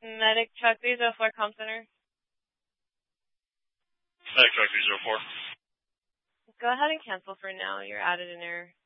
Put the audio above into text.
Medic truck 304 comm center. Medic truck 304. Go ahead and cancel for now. You're added in error.